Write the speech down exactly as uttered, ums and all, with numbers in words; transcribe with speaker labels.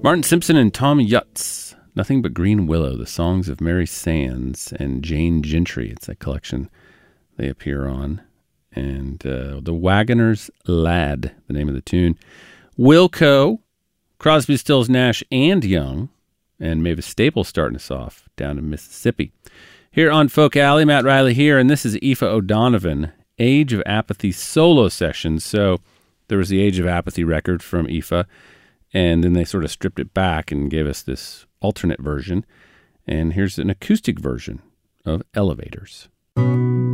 Speaker 1: Martin Simpson and Tom Yutz, Nothing But Green Willow, the songs of Mary Sands and Jane Gentry. It's a collection they appear on. And uh, The Wagoner's Lad, the name of the tune. Wilco, Crosby, Stills, Nash, and Young, and Mavis Staples starting us off down in Mississippi. Here on Folk Alley, Matt Riley here, and this is Aoife O'Donovan, Age of Apathy solo session. So there was the Age of Apathy record from Aoife, and then they sort of stripped it back and gave us this alternate version. And here's an acoustic version of Elevators.